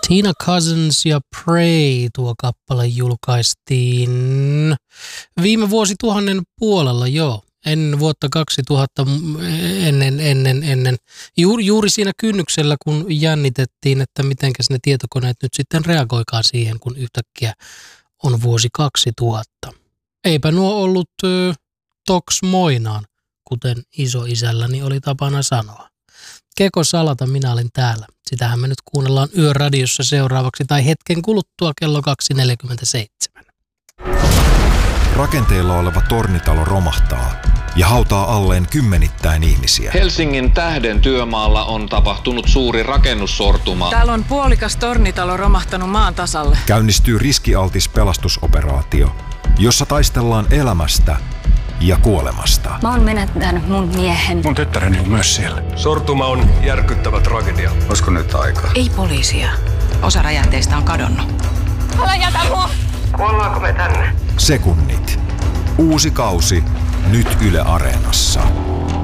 Tina Cousins ja Pray, tuo kappale julkaistiin viime vuosituhannen puolella, joo. Ennen vuotta 2000, juuri siinä kynnyksellä, kun jännitettiin, että mitenkäs ne tietokoneet nyt sitten reagoikaan siihen, kun yhtäkkiä on vuosi 2000. Eipä nuo ollut toks moinaan, kuten isoisälläni oli tapana sanoa. Keko Salata, minä olin täällä. Sitähän me nyt kuunnellaan Yöradiossa seuraavaksi tai hetken kuluttua kello 2.47. Rakenteilla oleva tornitalo romahtaa ja hautaa alleen kymmenittäin ihmisiä. Helsingin Tähden työmaalla on tapahtunut suuri rakennussortuma. Täällä on puolikas tornitalo romahtanut maan tasalle. Käynnistyy riskialtis pelastusoperaatio, jossa taistellaan elämästä ja kuolemasta. Mä oon menettänyt mun miehen. Mun tyttäreni on myös siellä. Sortuma on järkyttävä tragedia. Olisiko nyt aika? Ei poliisia. Osa räjähteistä on kadonnut. Älä jätä mua! Kuollaanko me tänne? Sekunnit. Uusi kausi nyt Yle Areenassa.